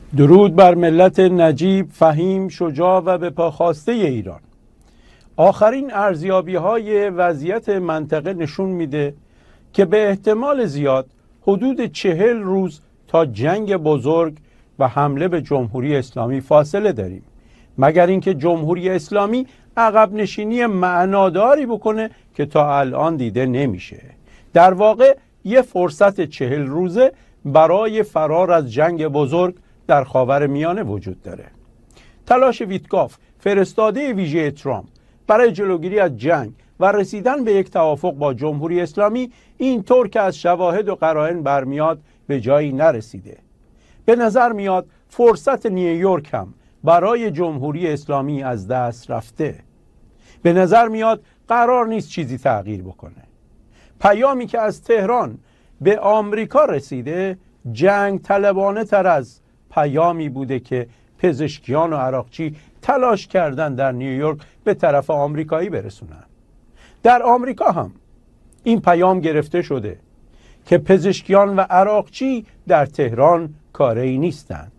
درود بر ملت نجیب، فهیم، شجاع و به پا خواسته ایران. آخرین ارزیابی‌های وضعیت منطقه نشون میده که به احتمال زیاد حدود 40 روز تا جنگ بزرگ و حمله به جمهوری اسلامی فاصله داریم، مگر اینکه جمهوری اسلامی عقب نشینی معناداری بکنه که تا الان دیده نمیشه. در واقع یه فرصت 40 روزه برای فرار از جنگ بزرگ در خاورمیانه وجود داره. تلاش ویتکاف، فرستاده ویژه ترامپ، برای جلوگیری از جنگ و رسیدن به یک توافق با جمهوری اسلامی اینطور که از شواهد و قرائن برمیاد به جایی نرسیده. به نظر میاد فرصت نیویورک هم برای جمهوری اسلامی از دست رفته. به نظر میاد قرار نیست چیزی تغییر بکنه. پیامی که از تهران به آمریکا رسیده جنگ طلبانه تر از پیامی بوده که پزشکیان و عراقچی تلاش کردن در نیویورک به طرف آمریکایی برسونن. در آمریکا هم این پیام گرفته شده که پزشکیان و عراقچی در تهران کاری نیستن.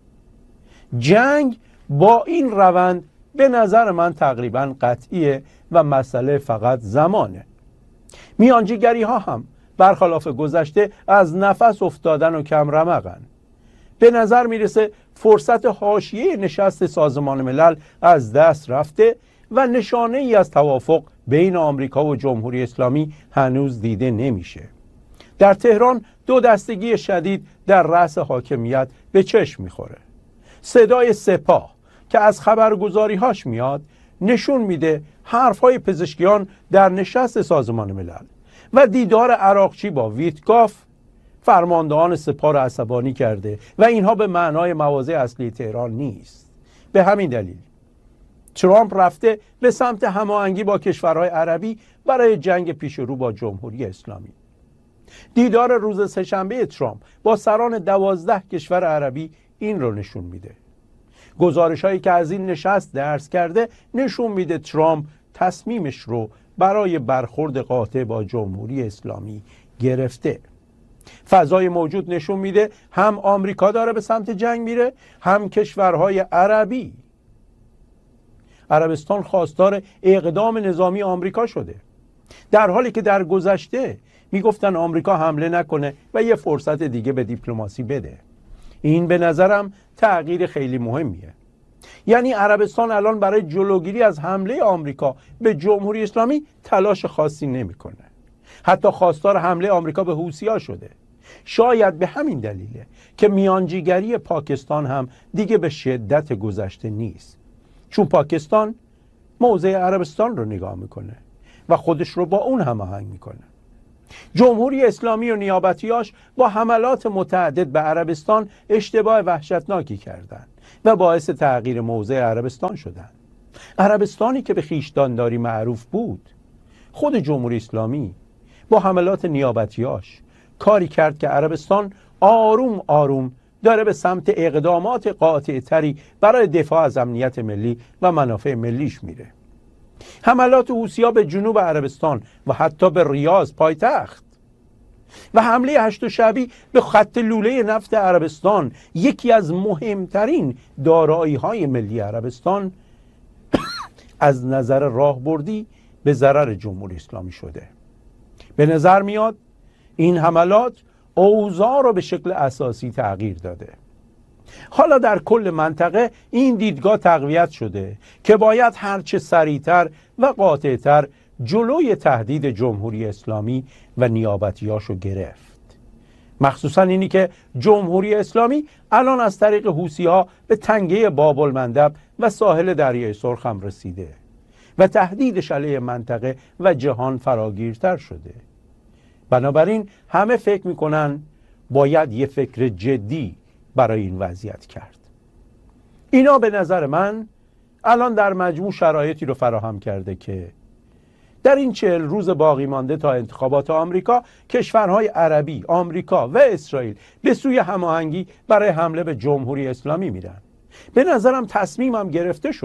جنگ با این روند به نظر من تقریبا قطعیه و مسئله فقط زمانه. میانجیگری ها هم برخلاف گذشته از نفس افتادن و کم رمقن. به نظر میرسه فرصت حاشیه نشست سازمان ملل از دست رفته و نشانه ای از توافق بین آمریکا و جمهوری اسلامی هنوز دیده نمیشه. در تهران دو دستگی شدید در رأس حاکمیت به چشم میخوره. صدای سپاه که از خبرگزاری‌هاش میاد نشون میده حرفهای پزشکیان در نشست سازمان ملل و دیدار عراقچی با ویتکاف فرماندهان سپاه را عصبانی کرده و اینها به معنای مواضع اصلی تهران نیست. به همین دلیل ترامپ رفته به سمت هماهنگی با کشورهای عربی برای جنگ پیش رو با جمهوری اسلامی. دیدار روز سه‌شنبه ترامپ با سران 12 کشور عربی این رو نشون میده. گزارش هایی که از این نشست درس کرده نشون میده ترامپ تصمیمش رو برای برخورد قاطع با جمهوری اسلامی گرفته. فضای موجود نشون میده هم آمریکا داره به سمت جنگ میره، هم کشورهای عربی. عربستان خواستار اقدام نظامی آمریکا شده، در حالی که در گذشته میگفتن آمریکا حمله نکنه و یه فرصت دیگه به دیپلماسی بده. این به نظرم تغییر خیلی مهمیه. یعنی عربستان الان برای جلوگیری از حمله آمریکا به جمهوری اسلامی تلاش خاصی نمیکنه. حتی خواستار حمله آمریکا به حوثی‌ها شده. شاید به همین دلیله که میانجیگری پاکستان هم دیگه به شدت گذشته نیست، چون پاکستان موضع عربستان رو نگاه میکنه و خودش رو با اون هماهنگ میکنه. جمهوری اسلامی و نیابتیاش با حملات متعدد به عربستان اشتباه وحشتناکی کردند و باعث تغییر موضع عربستان شدند. عربستانی که به خویشتانداری معروف بود، خود جمهوری اسلامی با حملات نیابتیاش کاری کرد که عربستان آروم آروم داره به سمت اقدامات قاطع تری برای دفاع از امنیت ملی و منافع ملیش میره. حملات حوثی‌ها به جنوب عربستان و حتی به ریاض پایتخت و حمله هشت شعبی به خط لوله نفت عربستان، یکی از مهمترین دارایی‌های ملی عربستان، از نظر راهبردی به ضرر جمهوری اسلامی شده. به نظر میاد این حملات اوضاع را به شکل اساسی تغییر داده. حالا در کل منطقه این دیدگاه تقویت شده که باید هرچه سریعتر و قاطعتر جلوی تهدید جمهوری اسلامی و نیابتیاشو گرفت. مخصوصا اینی که جمهوری اسلامی الان از طریق حوثی‌ها به تنگه باب المندب و ساحل دریای سرخ هم رسیده و تهدیدش علیه منطقه و جهان فراگیرتر شده. بنابراین همه فکر میکنن باید یه فکر جدی برای این وضعیت کرد. اینا به نظر من الان در مجموع شرایطی رو فراهم کرده که در این 40 روز باقی مانده تا انتخابات آمریکا، کشورهای عربی، آمریکا و اسرائیل به سوی هماهنگی برای حمله به جمهوری اسلامی میرن. به نظرم تصمیمم گرفته شده.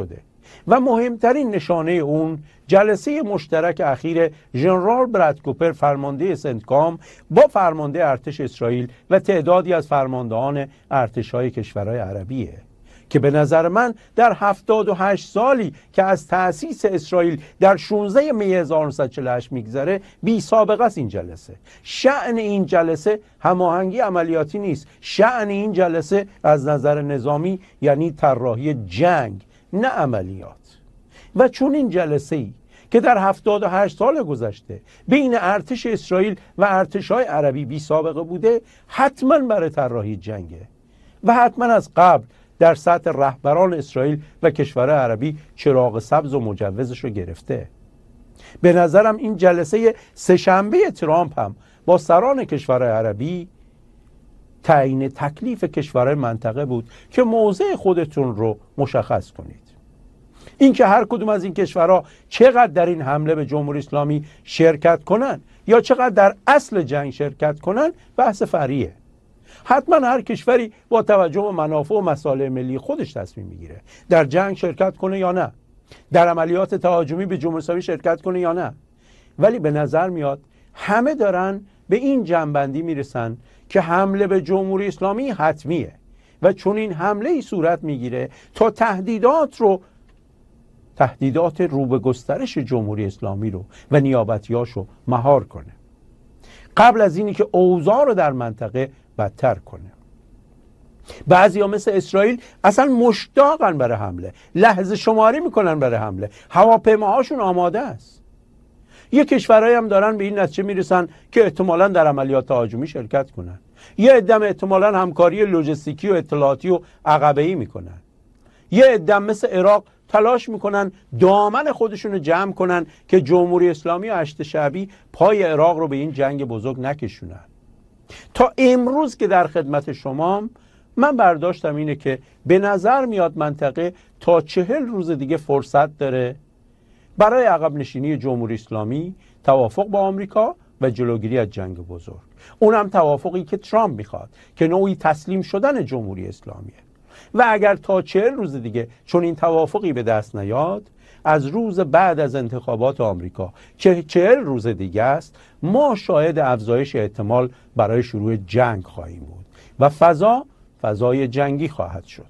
و مهمترین نشانه اون جلسه مشترک اخیر ژنرال براد کوپر فرمانده سنتکام با فرمانده ارتش اسرائیل و تعدادی از فرماندهان ارتش‌های کشورهای عربیه که به نظر من در 78 سالی که از تأسیس اسرائیل در 16 می 1948 میگذره بی سابقه است. این جلسه، شأن این جلسه هماهنگی عملیاتی نیست، شأن این جلسه از نظر نظامی یعنی طراحی جنگ نه عملیات. و چون این جلسه‌ای که در 78 سال گذشته بین ارتش اسرائیل و ارتش‌های عربی بی سابقه بوده، حتما برای طراحی جنگه و حتما از قبل در سطح رهبران اسرائیل و کشورهای عربی چراغ سبز و مجوزش رو گرفته. به نظرم این جلسه سه‌شنبه ترامپ هم با سران کشورهای عربی تعیین تکلیف کشورهای منطقه بود که موضع خودتون رو مشخص کنید. اینکه هر کدوم از این کشورها چقدر در این حمله به جمهوری اسلامی شرکت کنن یا چقدر در اصل جنگ شرکت کنن بحث فرعیه. حتما هر کشوری با توجه به منافع و مصالح ملی خودش تصمیم میگیره در جنگ شرکت کنه یا نه، در عملیات تهاجمی به جمهوری اسلامی شرکت کنه یا نه. ولی به نظر میاد همه دارن به این جنبندی میرسن که حمله به جمهوری اسلامی حتمیه و چون این حمله ای صورت میگیره تا تهدیدات رو به گسترش جمهوری اسلامی رو و نیابتیاش رو مهار کنه قبل از اینی که اوضاع رو در منطقه بدتر کنه. بعضیا مثل اسرائیل اصلا مشتاقن برای حمله، لحظه شماری میکنن برای حمله، هواپیماهاشون آماده است. یه کشورهایی هم دارن به این نتیجه میرسن که احتمالاً در عملیات تهاجمی شرکت کنن، یه عده احتمالاً همکاری لوجستیکی و اطلاعاتی و عقبه‌ای میکنن، یه عده مثل عراق تلاش میکنن دامن خودشون رو جمع کنن که جمهوری اسلامی و هشت شعبی پای عراق رو به این جنگ بزرگ نکشونن. تا امروز که در خدمت شمام من برداشتم اینه که به نظر میاد منطقه تا 40 روز دیگه فرصت داره برای عقب نشینی جمهوری اسلامی، توافق با آمریکا و جلوگیری از جنگ بزرگ. اونم توافقی که ترامپ میخواد که نوعی تسلیم شدن جمهوری اسلامیه. و اگر تا 40 روز دیگه چون این توافقی به دست نیاد، از روز بعد از انتخابات آمریکا که 40 روز دیگه است، ما شاهد افزایش احتمال برای شروع جنگ خواهیم بود و فضای جنگی خواهد شد.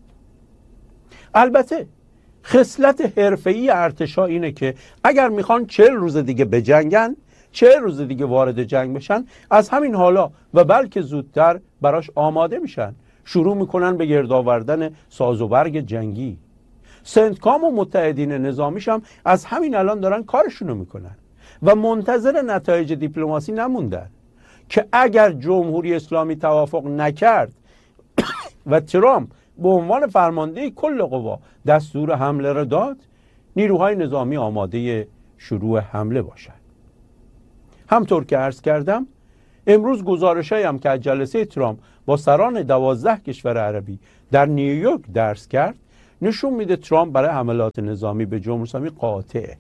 البته خصلت حرفه‌ای ارتش‌ها اینه که اگر میخوان 40 روز دیگه بجنگن، 40 روز دیگه وارد جنگ بشن، از همین حالا و بلکه زودتر براش آماده میشن، شروع میکنن به گرد آوردن ساز و برگ جنگی. سنتکام و متحدین نظامیش هم از همین الان دارن کارشونو میکنن و منتظر نتایج دیپلماسی نموندن که اگر جمهوری اسلامی توافق نکرد و ترامپ به عنوان فرمانده کل قوا دستور حمله را داد، نیروهای نظامی آماده شروع حمله باشند. همطور که عرض کردم، امروز گزارش‌هایی هم که از جلسه ترامپ با سران 12 کشور عربی در نیویورک درس کرد نشون میده ترامپ برای حملات نظامی به جمهوری اسلامی قاطعه.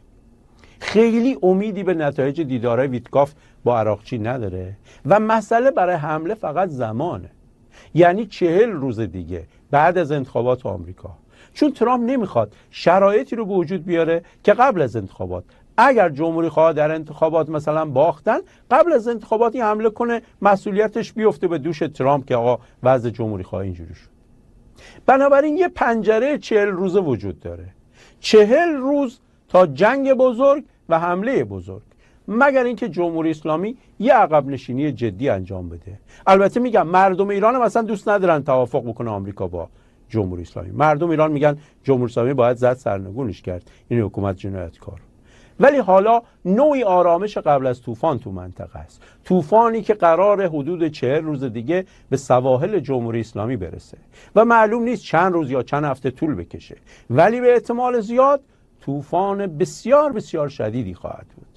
خیلی امیدی به نتایج دیدارهای ویتکاف با عراقچی نداره و مسئله برای حمله فقط زمانه، یعنی 40 روز دیگه بعد از انتخابات آمریکا. چون ترامپ نمیخواد شرایطی رو به وجود بیاره که قبل از انتخابات اگر جمهوری خواه در انتخابات مثلا باختن، قبل از انتخابات حمله کنه، مسئولیتش بیفته به دوش ترامپ که آقا وضع جمهوری خواه اینجوری شد. بنابراین یه پنجره 40 روزه وجود داره، 40 روز تا جنگ بزرگ و حمله بزرگ، مگر اینکه جمهوری اسلامی یه عقب نشینی جدی انجام بده. البته میگم مردم ایران هم اصلا دوست ندارن توافق بکنه آمریکا با جمهوری اسلامی. مردم ایران میگن جمهوری اسلامی باید زد سرنگونش کرد، این حکومت جنایتکار. ولی حالا نوعی آرامش قبل از طوفان تو منطقه است، طوفانی که قرار حدود 40 روز دیگه به سواحل جمهوری اسلامی برسه و معلوم نیست چند روز یا چند هفته طول بکشه، ولی به احتمال زیاد طوفان بسیار بسیار شدیدی خواهد بود.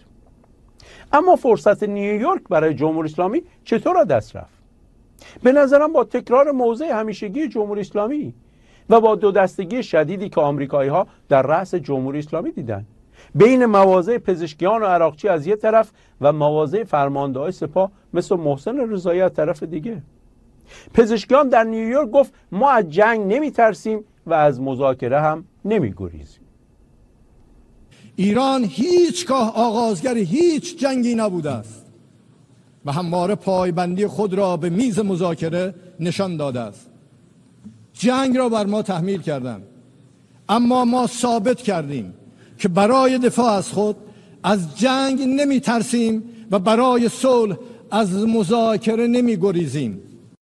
اما فرصت نیویورک برای جمهوری اسلامی چطور از دست رفت؟ به نظرم با تکرار موضع همیشگی جمهوری اسلامی و با دو دستگی شدیدی که آمریکایی ها در رأس جمهوری اسلامی دیدن، بین مواضع پزشکیان و عراقچی از یه طرف و مواضع فرمانده‌های سپاه مثل محسن رضایی از طرف دیگه. پزشکیان در نیویورک گفت ما از جنگ نمی ترسیم و از مذاکره هم نمی گریزیم. ایران هیچگاه آغازگر هیچ جنگی نبوده است و همواره پایبندی خود را به میز مذاکره نشان داده است. جنگ را بر ما تحمیل کردند، اما ما ثابت کردیم که برای دفاع از خود از جنگ نمی ترسیم و برای صلح از مذاکره نمی گریزیم.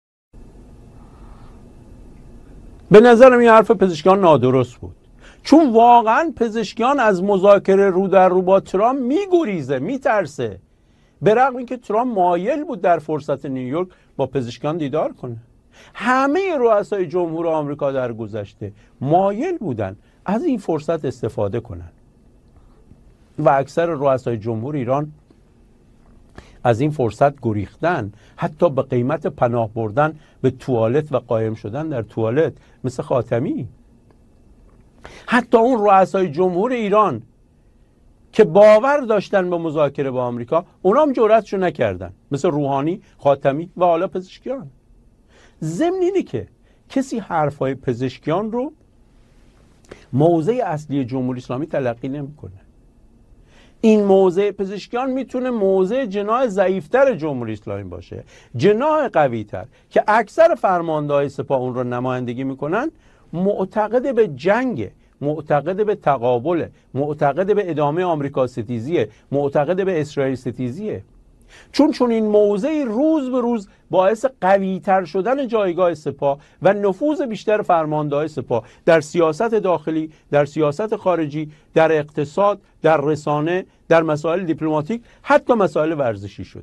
به نظرم این حرف پزشکیان نادرست بود، چون واقعا پزشکیان از مذاکره رو در رو با ترامپ میگریزه، میترسه، به رغم اینکه ترامپ مایل بود در فرصت نیویورک با پزشکیان دیدار کنه. همه رؤسای جمهور آمریکا در گذشته مایل بودن از این فرصت استفاده کنن و اکثر رؤسای جمهور ایران از این فرصت گریختن، حتی به قیمت پناه بردن به توالت و قایم شدن در توالت، مثل خاتمی. حتی اون رؤسای جمهور ایران که باور داشتن به مذاکره با آمریکا، اونا هم جرأتشو نکردن، مثل روحانی، خاتمی و حالا پزشکیان. ضمن اینه که کسی حرفای پزشکیان رو موضع اصلی جمهوری اسلامی تلقی نمیکنه. این موضع پزشکیان میتونه موضع جناح ضعیفتر جمهوری اسلامی باشه. جناح قویتر که اکثر فرماندههای سپاه اون رو نمایندگی میکنن معتقد به جنگ، معتقد به تقابل، معتقد به ادامه آمریکا ستیزیه، معتقد به اسرائیل ستیزیه. چون این موضعی روز به روز باعث قوی‌تر شدن جایگاه سپاه و نفوذ بیشتر فرمانده‌های سپاه در سیاست داخلی، در سیاست خارجی، در اقتصاد، در رسانه، در مسائل دیپلماتیک، حتی مسائل ورزشی شد.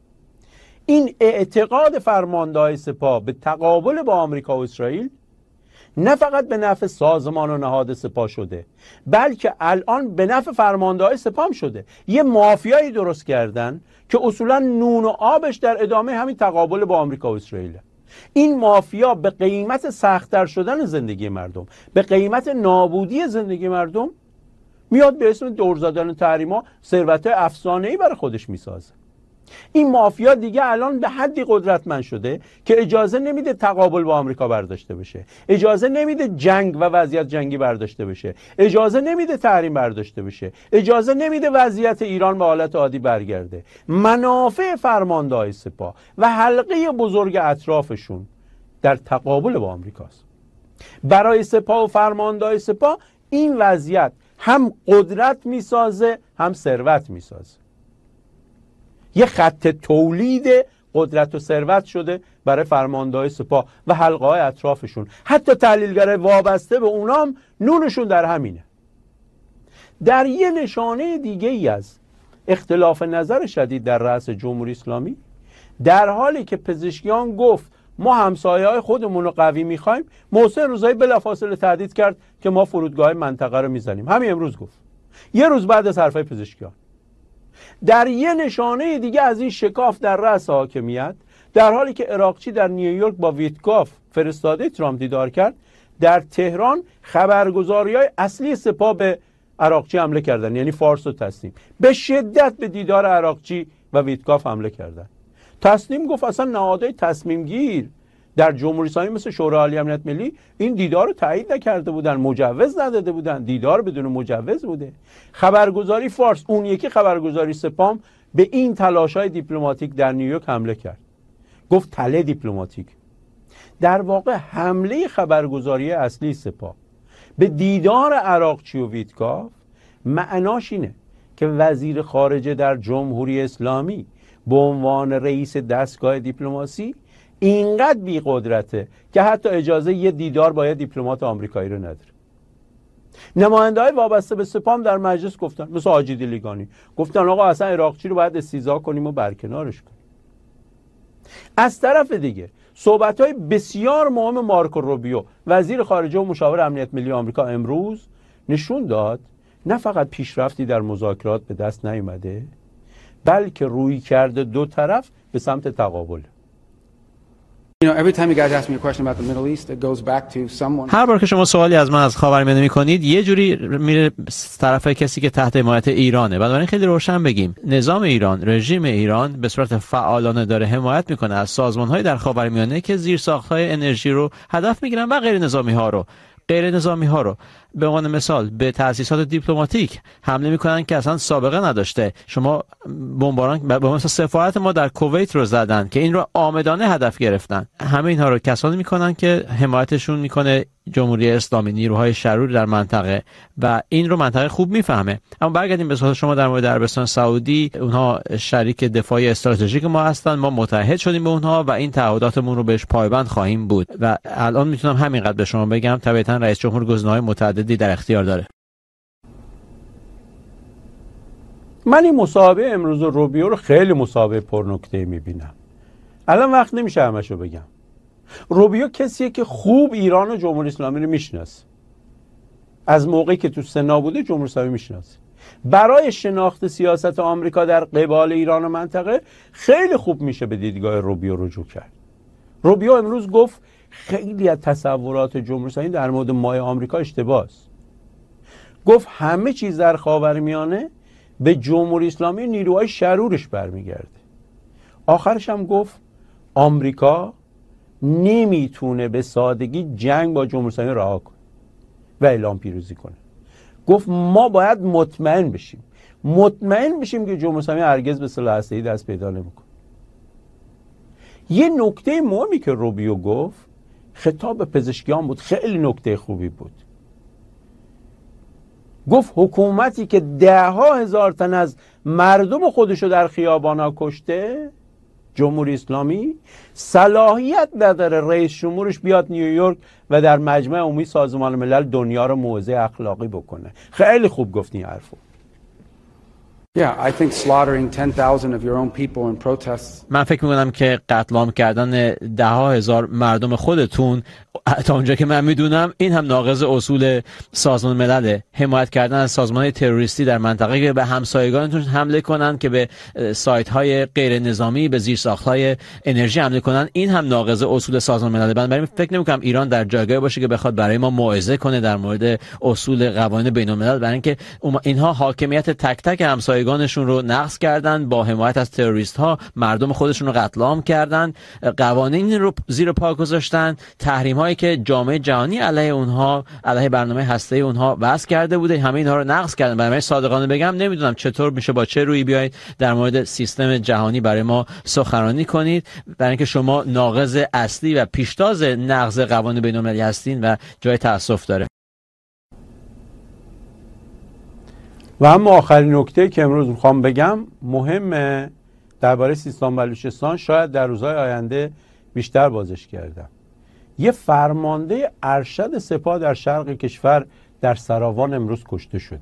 این اعتقاد فرمانده‌های سپاه به تقابل با آمریکا و اسرائیل نه فقط به نفع سازمان و نهاد سپاه شده، بلکه الان به نفع فرمانده‌های سپاه هم شده. یه مافیایی درست کردن که اصولا نون و آبش در ادامه همین تقابل با آمریکا و اسرائیل. این مافیا به قیمت سخت‌تر شدن زندگی مردم، به قیمت نابودی زندگی مردم، میاد به اسم دور زدن تحریما ثروت‌های افسانه‌ای برای خودش میسازه. این مافیا دیگه الان به حدی قدرتمند شده که اجازه نمیده تقابل با آمریکا برداشته بشه، اجازه نمیده جنگ و وضعیت جنگی برداشته بشه، اجازه نمیده تحریم برداشته بشه، اجازه نمیده وضعیت ایران به حالت عادی برگرده. منافع فرمانده‌های سپاه و حلقه بزرگ اطرافشون در تقابل با آمریکاست. برای سپاه و فرمانده‌های سپاه این وضعیت هم قدرت میسازه هم ثروت میسازه. یه خط تولید قدرت و ثروت شده برای فرمانده‌های سپاه و حلقه‌های اطرافشون. حتی تحلیلگر وابسته به اونام نونشون در همینه. در یه نشانه دیگه ای از اختلاف نظر شدید در رأس جمهوری اسلامی، در حالی که پزشکیان گفت ما همسایه‌های خودمون رو قوی می‌خوایم، محسن رضایی بلافاصله تهدید کرد که ما فرودگاه منطقه رو می‌زنیم. همین امروز گفت، یه روز بعد از حرفای پزشکیان. در یه نشانه دیگه از این شکاف در رأس حاکمیت، در حالی که عراقچی در نیویورک با ویتکاف فرستاده ترامپ دیدار کرد، در تهران خبرگزاری‌های اصلی سپاه به عراقچی حمله کردن، یعنی فارس و تسنیم به شدت به دیدار عراقچی و ویتکاف حمله کردن. تسنیم گفت اصلا نهادهای تصمیم گیر در جمهوری اسلامی مثل شورای عالی امنیت ملی این دیدار رو تایید نکرده بودن، مجوز نداده بودن، دیدار بدون مجوز بوده. خبرگزاری فارس، اون یکی خبرگزاری سپام، به این تلاش‌های دیپلماتیک در نیویورک حمله کرد، گفت تله دیپلماتیک. در واقع حمله خبرگزاری اصلی سپاه به دیدار عراقچی و ویتکاف معناش اینه که وزیر خارجه در جمهوری اسلامی به عنوان رئیس دستگاه دیپلماسی اینقدر بی قدرته که حتی اجازه یه دیدار با یه دیپلمات آمریکایی رو نداره. نماینده‌های وابسته به سپاه در مجلس گفتن، مثل حاجی دیلیگانی، گفتن آقا اصلا عراقچی رو باید استیضاح کنیم و برکنارش کنیم. از طرف دیگه صحبت‌های بسیار مهم مارکو روبیو، وزیر خارجه و مشاور امنیت ملی آمریکا، امروز نشون داد نه فقط پیشرفتی در مذاکرات به دست نیامده، بلکه روی کرده دو طرف به سمت تقابل. هر بار که شما سوالی از من از خاورمیانه میکنید یه جوری میره طرف کسی که تحت حمایت ایرانه. بنابراین خیلی روشن بگیم نظام ایران، رژیم ایران به صورت فعالانه داره حمایت میکنه از سازمان‌های در خاورمیانه که زیرساخت‌های انرژی رو هدف میگیرن و غیر نظامی ها رو. به عنوان مثال به تأسیسات دیپلماتیک حمله میکنن که اصلا سابقه نداشته. شما بمباران به مثلا سفارت ما در کویت رو زدن که این رو عامدانه هدف گرفتن. همه اینها رو کسانی میکنن که حمایتشون میکنه جمهوری اسلامی، نیروهای شرور در منطقه، و این رو منطقه خوب میفهمه. اما برگردیم به سوال شما در مورد عربستان سعودی. اونها شریک دفاعی استراتژیک ما هستن، ما متحد شدیم به اونها و این تعهداتمون رو بهش پایبند خواهیم بود. و الان میتونم همینقدر به شما بگم، طبعا رئیس جمهور گزینه‌های متعددی در اختیار داره. من این مصاحبه امروز روبیو رو خیلی مصاحبه پرنکته‌ای میبینم. الان وقت نمیشه همشو بگم. روبیو کسیه که خوب ایران و جمهوری اسلامی رو میشناسه. از موقعی که تو سنا بوده جمهوری اسلامی میشناسه. برای شناخت سیاست آمریکا در قبال ایران و منطقه خیلی خوب میشه به دیدگاه روبیو رجوع کرد. روبیو امروز گفت خیلی از تصورات جمهوری اسلامی در مورد مای آمریکا اشتباهه. گفت همه چیز در خاورمیانه به جمهوری اسلامی نیروهای شرورش برمیگرده. آخرش هم گفت آمریکا نمیتونه به سادگی جنگ با جمهوری اسلامی رها کنه و اعلام پیروزی کنه. گفت ما باید مطمئن بشیم که جمهوری اسلامی هرگز به سلاح هسته‌ای دست پیدا نمیکنه. یه نکته مهمی که روبیو گفت خطاب به پزشکیان بود، خیلی نکته خوبی بود. گفت حکومتی که 10,000 تن از مردم خودشو در خیابانا کشته، جمهوری اسلامی، صلاحیت نداره رئیس جمهورش بیاد نیویورک و در مجمع عمومی سازمان ملل دنیا رو موعظه اخلاقی بکنه. خیلی خوب گفتی این حرفو. Yeah, I think slaughtering 10,000 of your own people in protests. من فکر می‌کنم که قتل عام کردن 10,000 مردم خودتون، تا اونجا که من میدونم، این هم ناقض اصول سازمان ملله. حمایت کردن از سازمان‌های تروریستی در منطقه که به همسایگانتون حمله کنن، که به سایت‌های غیر نظامی، به زیرساخت‌های انرژی حمله کنن، این هم ناقض اصول سازمان ملل. بنابراین فکر نمی‌کنم ایران در جایگاهی باشه که بخواد برای ما موعظه کنه در مورد اصول قوانین بین‌الملل، برای اینکه اینها حاکمیت تک تک همسایگانشون رو نقض کردن، با حمایت از تروریست‌ها مردم خودشون رو قتل عام کردن، قوانین رو زیر پا گذاشتن، تحریم‌هایی که جامعه جهانی علیه اونها، علیه برنامه هسته‌ای اونها وضع کرده بوده، همه اینها رو نقض کردن. برای صادقانه بگم نمیدونم چطور میشه با چه رویی بیاید در مورد سیستم جهانی برای ما سخنرانی کنید، برای اینکه شما ناقض اصلی و پیشتاز نقض قوانین بین‌المللی هستین و جای تأسف داره. و اما آخرین نکته که امروز میخوام بگم مهمه درباره سیستان بلوچستان، شاید در روزهای آینده بیشتر بازش کردم. یه فرمانده ارشد سپاه در شرق کشور در سراوان امروز کشته شده.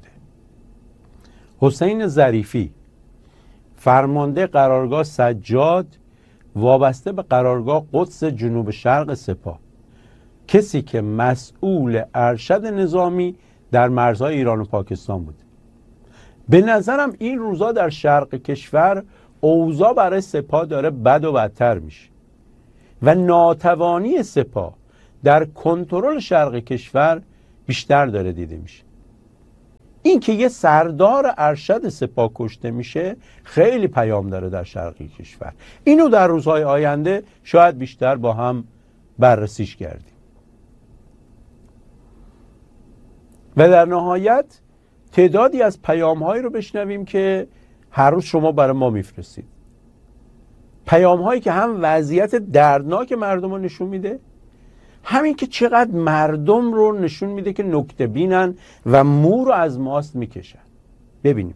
حسین ظریفی، فرمانده قرارگاه سجاد وابسته به قرارگاه قدس جنوب شرق سپاه، کسی که مسئول ارشد نظامی در مرزهای ایران و پاکستان بود. به نظرم این روزا در شرق کشور اوضاع برای سپاه داره بد و بدتر میشه و ناتوانی سپاه در کنترل شرق کشور بیشتر داره دیده میشه. این که یه سردار ارشد سپاه کشته میشه خیلی پیام داره در شرق کشور. اینو در روزهای آینده شاید بیشتر با هم بررسیش کردیم. و در نهایت تعدادی از پیام‌هایی رو بشنویم که هر روز شما برای ما میفرستید. پیام‌هایی که هم وضعیت دردناک مردم رو نشون میده، همین که چقدر مردم رو نشون میده که نکته بینن و مو رو از ماست میکشن. ببینیم.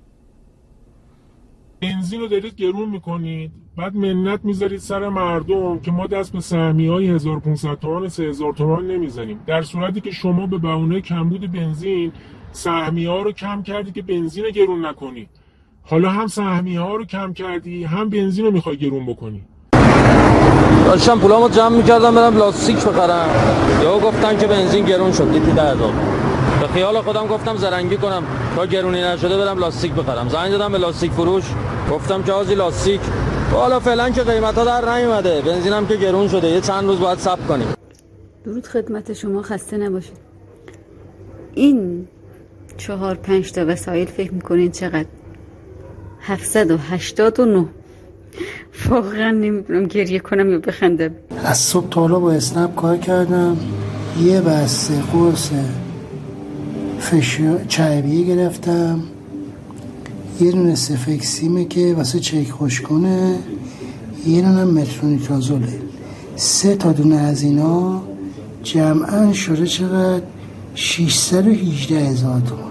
بنزین رو دارید گرون میکنید، بعد منت میذارید سر مردم که ما دست به سهمیه‌های 1500 تومان 3000 تومان نمیزنیم، در صورتی که شما به بهونه کمبود بنزین سهمیه‌ها رو کم کردی که بنزین رو گرون نکنی. حالا هم سهمیه‌ها رو کم کردی، هم بنزین رو میخوای گرون بکنی. داشتم پولامو جمع میکردم برم لاستیک بخرم، یا گفتن که بنزین گرون شد، دیدی 10,000. به خیال خودم گفتم زرنگی کنم تا گرونی نشده برم لاستیک بخرم. زنگ دادم به لاستیک فروش، گفتم که آزی لاستیک، حالا فعلا که قیمتا در نیومده، بنزینم که گرون شده، یه چند روز باید صبر کنیم. درود خدمت شما، خسته نباشید. این 4-5 تا وسایل فکر میکنین چقدر؟ 789. واقعا نمیدونم گریه کنم یا بخندم. از صبح تا حالا با اسنپ کار کردم، یه بسته قرص چایبیه گرفتم، یه دونه سفکسیمه که واسه چک خوش کنه، یه دونه مترونیترازوله. 3 تا دونه از اینا جمعاً شده چقدر؟ 618,000 تومان.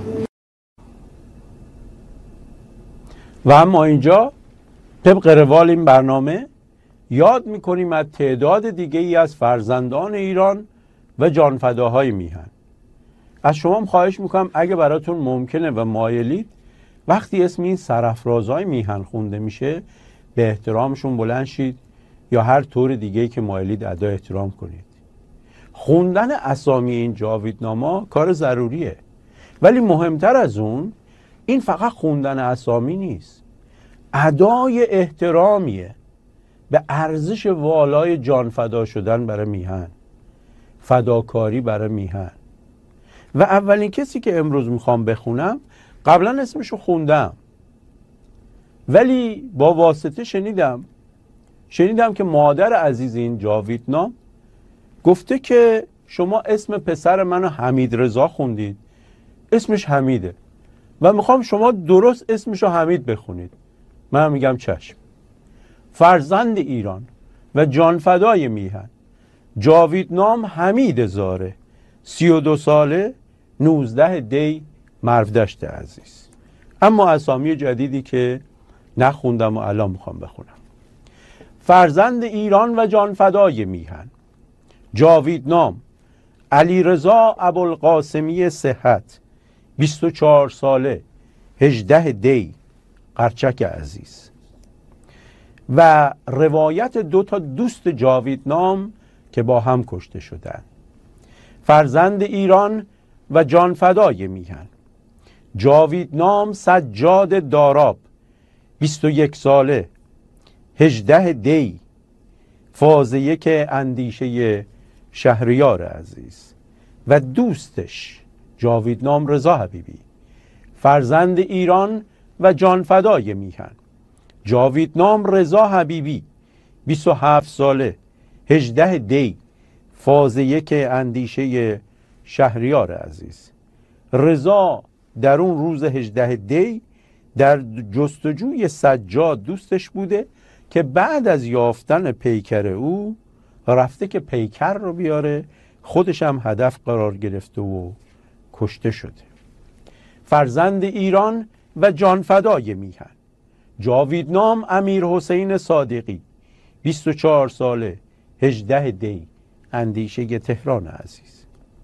و اما اینجا طبق روال این برنامه یاد میکنیم از تعداد دیگه ای از فرزندان ایران و جانفداهای میهن. از شما هم خواهش میکنم اگه براتون ممکنه و مایلید وقتی اسم این سرافرازهای میهن خونده میشه به احترامشون بلند شید یا هر طور دیگه‌ای که مایلید ادا احترام کنید. خوندن اسامی این جاویدنامه‌ها کار ضروریه، ولی مهمتر از اون این فقط خوندن اسامی نیست، ادای احترامیه به ارزش والای جان فدا شدن برای میهن، فداکاری برای میهن. و اولین کسی که امروز میخوام بخونم قبلا اسمشو خوندم، ولی با واسطه شنیدم که مادر عزیز این جاویدنام گفته که شما اسم پسر منو حمید رضا خوندید، اسمش حمیده و میخوام شما درست اسمشو حمید بخونید. من میگم چشم. فرزند ایران و جانفدای میهن، جاویدنام حمید زاره، 32 ساله، 19 دی، مرودشت عزیز. اما اسامی جدیدی که نخوندم و الان میخوام بخونم. فرزند ایران و جانفدای میهن، جاویدنام علیرضا ابوالقاسمی صحت، 24 ساله، 18 دی، قرچک عزیز. و روایت 2 تا دوست جاویدنام که با هم کشته شدند. فرزند ایران و جانفدای میهن، جاویدنام سجاد داراب، 21 ساله، 18 دی، فاز 1 اندیشه شهریار عزیز. و دوستش جاویدنام رضا حبیبی، فرزند ایران و جانفدای میهن، جاویدنام رضا حبیبی، 27 ساله، 18 دی، فاز 1 اندیشه شهریار عزیز. رضا در اون روز 18 دی در جستجوی سجاد دوستش بوده که بعد از یافتن پیکر او رفته که پیکر رو بیاره، خودش هم هدف قرار گرفته و کشته شده. فرزند ایران و جانفدای میهن، جاویدنام امیر حسین صادقی، 24 ساله، 18 دی، اندیشه تهران عزیز.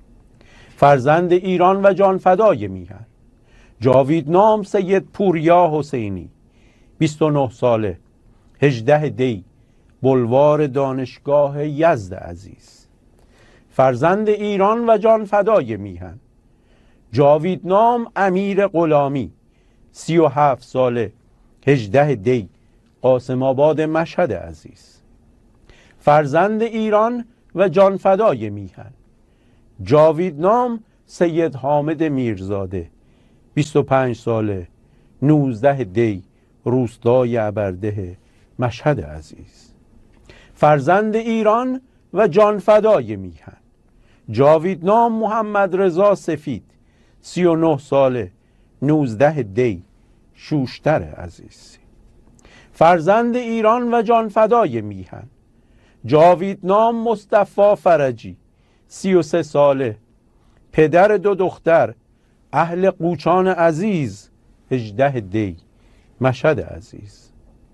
فرزند ایران و جانفدای میهن، جاویدنام سید پوریا حسینی، 29 ساله، 18 دی، بلوار دانشگاه یزد عزیز. فرزند ایران و جانفدای میهن، جاویدنام امیر غلامی، 37 ساله، 18 دی، قاسم آباد مشهد عزیز. فرزند ایران و جانفدای میهن، جاویدنام سید حامد میرزاده، 25 ساله، 19 دی، روستای عبرده مشهد عزیز. فرزند ایران و جانفدای میهن، جاویدنام محمد رضا سفید، 39 ساله، 19 دی، شوشتر عزیز. فرزند ایران و جانفدای میهن، جاویدنام مصطفی فرجی، 33 ساله، پدر 2 دختر، اهل قوچان عزیز، 18 دی، مشهد عزیز.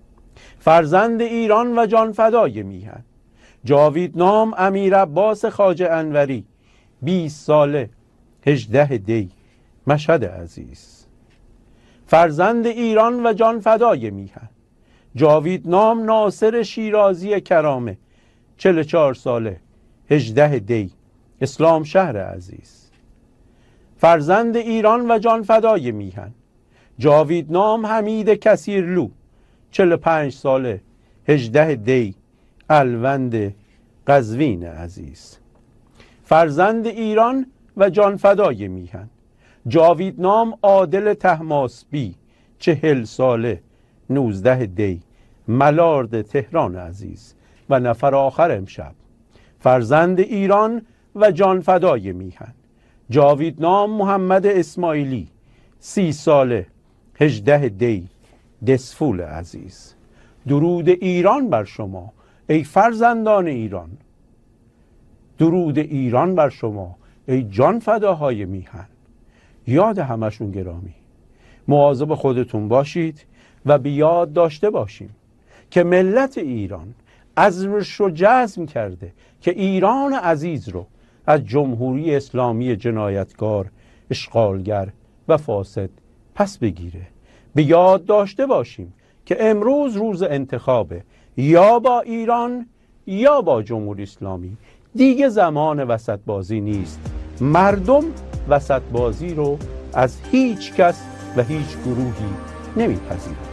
فرزند ایران و جانفدای میهن، جاویدنام امیر عباس خواجه انوری، 20 ساله، 18 دی، مشهد عزیز. فرزند ایران و جانفدای میهن، جاویدنام ناصر شیرازی کرامه، 44 ساله، 18 دی، اسلام شهر عزیز. فرزند ایران و جانفدای میهن، جاویدنام حمید کثیرلو، 45 ساله، 18 دی، الوند قزوین عزیز. فرزند ایران و جانفدای میهن، جاویدنام عادل طهماسبی، 40 ساله، 19 دی، ملارد تهران عزیز. و نفر آخر امشب، فرزند ایران و جانفدای میهن، جاویدنام محمد اسماعیلی، 30 ساله، 18 دی، دسفول عزیز. درود ایران بر شما ای فرزندان ایران. درود ایران بر شما ای جان فداهای میهن. یاد همشون گرامی. مواظب خودتون باشید و به یاد داشته باشیم که ملت ایران عزمش رو جزم کرده که ایران عزیز رو از جمهوری اسلامی جنایتکار، اشغالگر و فاسد پس بگیره. به یاد داشته باشیم که امروز روز انتخابه، یا با ایران یا با جمهوری اسلامی. دیگه زمان وسط بازی نیست. مردم وسط بازی رو از هیچ کس و هیچ گروهی نمیپذیرند.